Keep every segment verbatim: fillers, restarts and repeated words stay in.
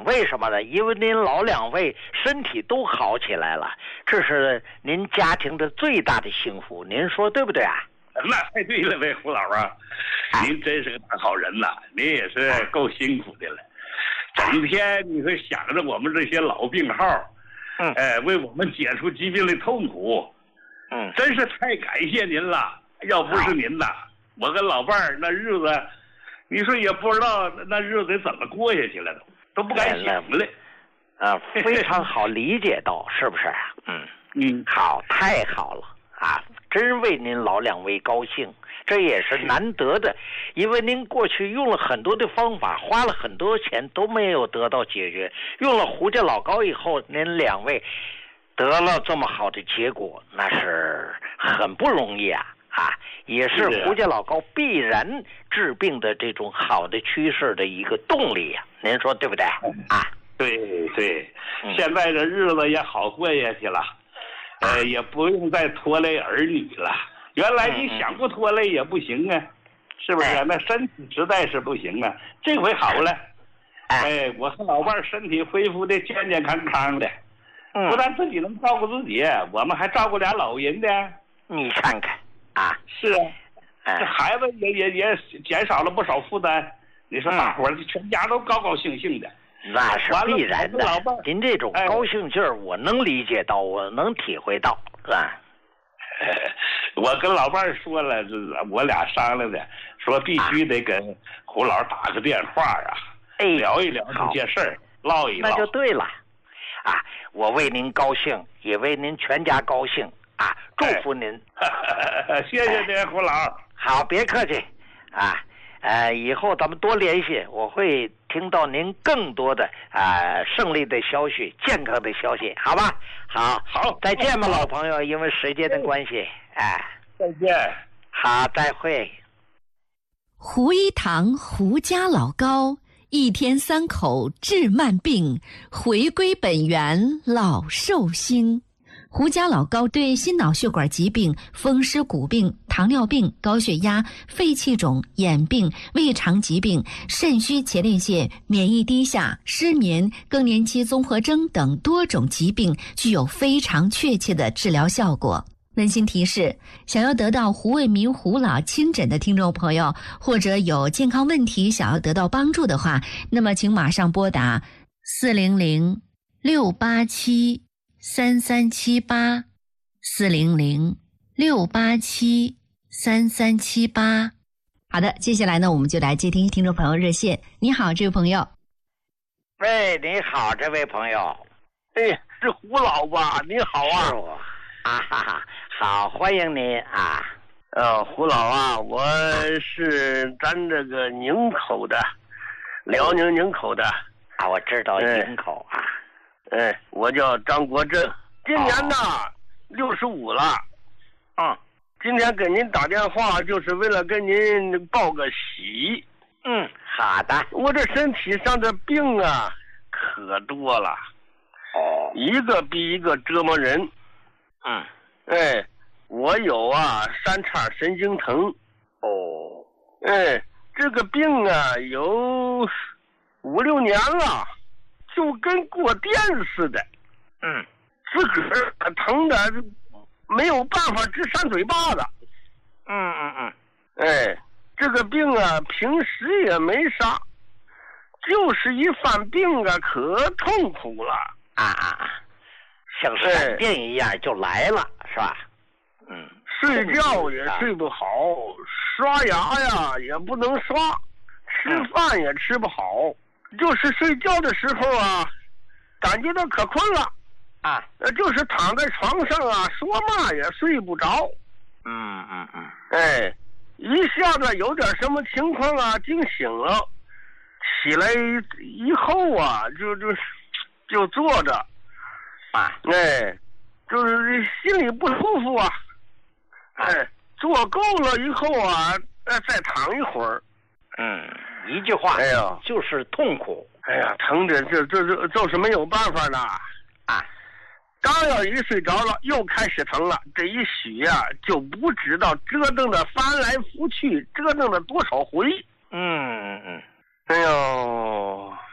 为什么呢？因为您老两位身体都好起来了，这是您家庭的最大的幸福，您说对不对啊？ 那太对了呗，胡老啊，您真是个大好人呐，您也是够辛苦的了，整天你会想着我们这些老病号，嗯，哎，为我们解除疾病的痛苦，嗯，真是太感谢您了。要不是您呐，我跟老伴儿那日子，你说也不知道那日子怎么过下去了，都都不敢想了。 啊，非常好理解到，是不是？嗯嗯，好，太好了啊！真为您老两位高兴，这也是难得的，因为您过去用了很多的方法，花了很多钱都没有得到解决，用了胡家老膏以后，您两位得了这么好的结果，那是很不容易啊！啊，也是胡家老膏必然治病的这种好的趋势的一个动力呀、啊，您说对不对？啊， 对对，现在这日子也好过下去了。呃，也不用再拖累儿女了。原来你想不拖累也不行啊，是不是、啊？那身体实在是不行啊。这回好了，哎，我和老伴儿身体恢复的健健康康的，不但自己能照顾自己，我们还照顾俩老人的。 你看看啊， 是啊，这孩子也也也减少了不少负担。你说大伙儿全家都高高兴兴的。 那是必然的，您这种高兴劲儿，我能理解到，我能体会到，是吧？ 我跟老伴儿说了，我俩商量的，说必须得跟胡老打个电话啊，哎，聊一聊这些事儿，唠一唠。 那就对了，啊，我为您高兴，也为您全家高兴啊，祝福您。 哎、谢谢您，胡老。 好，别客气，啊。呃，以后咱们多联系，我会听到您更多的啊、呃、胜利的消息、健康的消息，好吧？好， 好， 再见吧，老朋友。因为时间的关系，哎， 再见。 好，再会。 胡一堂胡家老膏，一天三口治慢病，回归本源老寿星。胡家老膏对心脑血管疾病、风湿骨病、糖尿病、高血压、肺气肿、眼病、胃肠疾病、肾虚前列腺、免疫低下、失眠、更年期综合征等多种疾病具有非常确切的治疗效果。温馨提示：想要得到胡卫民胡老亲诊的听众朋友，或者有健康问题想要得到帮助的话，那么请马上拨打四零零六八七三三七八四零零六八七三三七八。好的，接下来呢，我们就来接听听众朋友热线。你好，这位朋友。 喂，你好，这位朋友。 哎，是胡老吧？你好啊。 是我啊哈哈，好，欢迎您啊。 呃，胡老啊，我是咱这个宁口的，辽宁宁口的。 啊，我知道宁口啊。 哎，我叫张国正，今年呢六十五了，啊，今天给您打电话就是为了跟您报个喜。 嗯，好的。 我这身体上的病啊，可多了， 哦， 一个比一个折磨人。 嗯， 哎，我有啊三叉神经疼。 哦， 哎，这个病啊有五六年了。就跟过电似的， 嗯， 自个儿疼的没有办法直扇嘴巴子， 嗯嗯嗯， 哎，这个病啊，平时也没啥，就是一犯病啊，可痛苦了啊啊啊，像闪电一样就来了，哎、是吧？嗯， 睡觉也睡不好，刷牙呀也不能刷，吃饭也吃不好。就是睡觉的时候啊，感觉到可困了啊， 呃，就是躺在床上啊，说嘛也睡不着。 嗯嗯嗯， 哎，一下子有点什么情况啊，惊醒了，起来以后啊，就就就坐着啊， 哎，就是心里不舒服啊，哎，坐够了以后啊，呃，再躺一会儿。 嗯。一句话， 哎呀， 就是痛苦。 哎呀，疼的这这这就是没有办法了啊！ 刚要一睡着了，又开始疼了。这一宿呀、啊，就不知道折腾的翻来覆去，折腾了多少回。 嗯嗯嗯。 哎呦，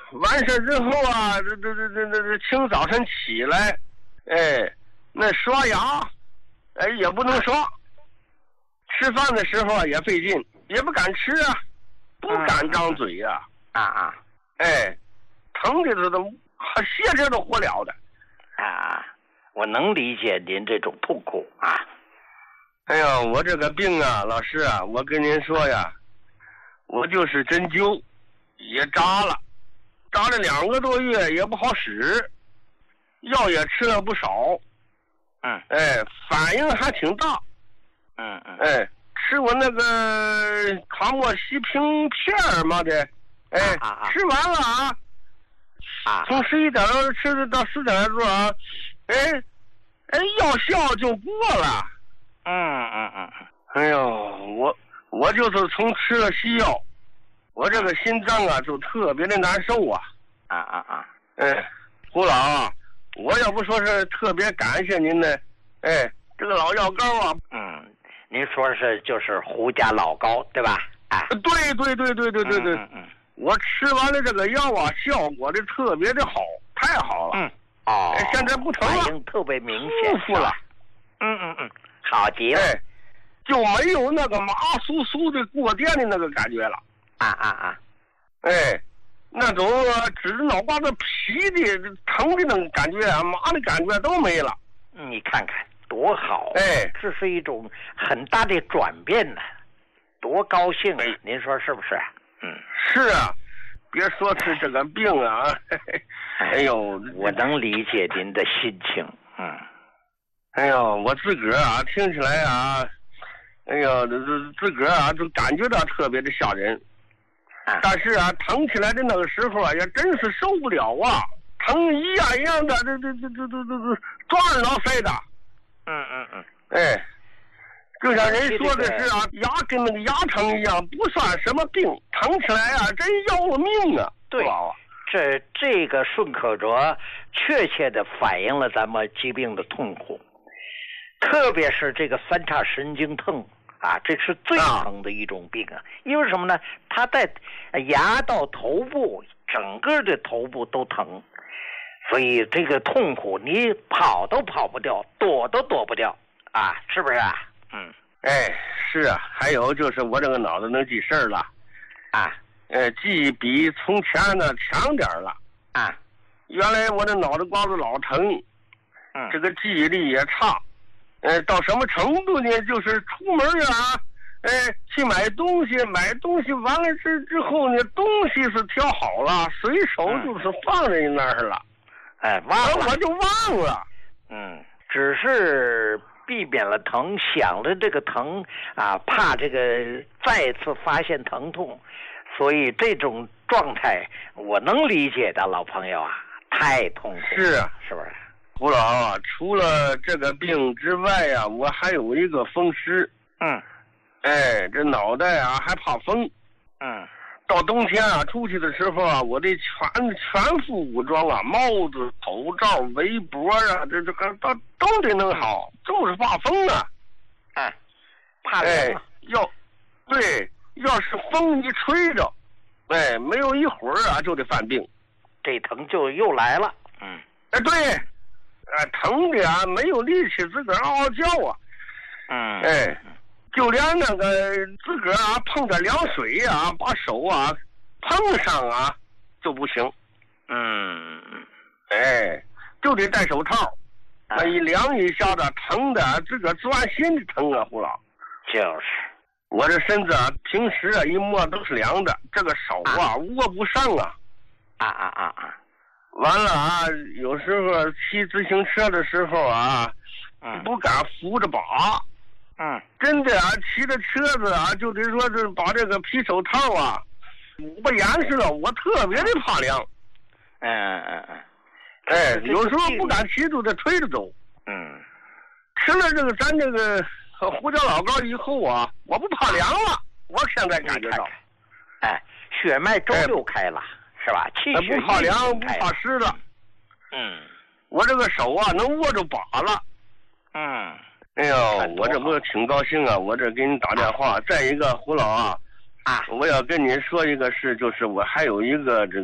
完事之后啊，这这这这这清早晨起来，哎，那刷牙，哎也不能刷。吃饭的时候啊也费劲，也不敢吃啊，不敢张嘴呀、 啊。啊啊！ 哎，疼的都都歇着都活了的。 啊，我能理解您这种痛苦啊。 哎呀，我这个病啊，老师啊，我跟您说呀，我就是针灸也扎了，扎了两个多月也不好使，药也吃了不少。 嗯。 哎，反应还挺大。 嗯嗯。 哎，吃我那个卡莫西平片嘛的，哎， 啊啊吃完了啊。 啊。 从十一点钟吃的到十点钟啊，哎，哎，药效就过了。 嗯嗯嗯。 哎呦，我我就是从吃了西药，我这个心脏啊就特别的难受啊。 啊啊啊！ 哎，胡老啊，我要不说是特别感谢您呢，哎，这个老药膏啊。 嗯。您说是就是胡家老膏对吧？啊， 对对对对对对对， 嗯嗯， 我吃完了这个药啊，效果的特别的好，太好了。 嗯，哦， 哎，现在不疼了， 反应特别明显， 舒服了。 嗯嗯嗯，好极了， 哎，就没有那个麻酥酥的过电的那个感觉了。 啊啊啊！ 哎，那种指着脑瓜子皮的疼的那个感觉啊，麻的感觉都没了。 你看看。多好！ 哎， 这是一种很大的转变呢，多高兴啊！ 哎、 您说是不是？ 嗯，是啊，别说是这个病啊，嘿嘿哎呦， 我能理解您的心情。嗯， 哎呦，我自个儿啊，听起来啊，哎呦，这这自个儿啊，就感觉到特别的吓人。 啊、 但是啊，疼起来的那个时候啊，也真是受不了啊，疼一样一样的，这这这这这这这抓耳挠腮的。 嗯嗯嗯， 哎，就像人说的是啊，牙跟那个牙疼一样，不算什么病，疼起来啊，真要了命啊！ 对，这这个顺口辙确切的反映了咱们疾病的痛苦，特别是这个三叉神经疼啊，这是最疼的一种病啊。因为什么呢？它在牙到头部，整个的头部都疼。所以这个痛苦你跑都跑不掉，躲都躲不掉啊，是不是啊？嗯， 哎，是啊。还有就是我这个脑子能记事儿了啊， 呃，记比从前呢强点了啊。 原来我的脑袋瓜子老疼， 嗯， 这个记忆力也差，呃，到什么程度呢？就是出门啊，哎，去买东西，买东西完了之之后呢，东西是挑好了，随手就是放在那儿了。 嗯哎，忘了我就忘了， 嗯，只是避免了疼，想着这个疼啊，怕这个再次发现疼痛，所以这种状态我能理解的，老朋友啊，太痛苦了， 是啊， 是不是？ 胡老啊，除了这个病之外呀、啊，我还有一个风湿， 嗯， 哎，这脑袋啊还怕风， 嗯。 到冬天啊，出去的时候啊，我得全全副武装啊，帽子、口罩、围脖啊，这这个都都得弄好，就是怕风啊。 哎，怕凉、 哎，要对，要是风一吹着，哎，没有一会儿啊，就得犯病， 这疼就又来了。嗯， 哎，对，哎，疼的啊，没有力气自个儿嗷嗷叫啊。 嗯， 哎。就连那个自个儿啊碰着凉水啊，把手啊碰上啊就不行。 嗯， 哎，就得戴手套。那、啊、一凉一下子，疼的自个儿钻心的疼啊，胡老。 就是， 我这身子啊，平时啊一摸都是凉的，这个手啊、啊握不上啊。 啊啊啊啊！ 完了啊，有时候骑自行车的时候啊， 嗯、 不敢扶着把。 嗯， 真的啊，骑着车子啊，就得说是把这个皮手套啊捂不严实了，我特别的怕凉。 嗯嗯嗯， 哎，有时候不敢骑，就得推着走。 嗯， 吃了这个咱这个胡椒老膏以后啊，我不怕凉了。我现在感觉到， 哎，血脉周溜开了，哎、是吧？气血不怕凉，不怕湿了。 嗯， 我这个手啊，能握住把了。 嗯。 哎呦，我这不挺高兴啊！我这给你打电话。再一个，胡老啊， 啊， 我要跟您说一个事，就是我还有一个这个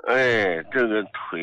哎，这个腿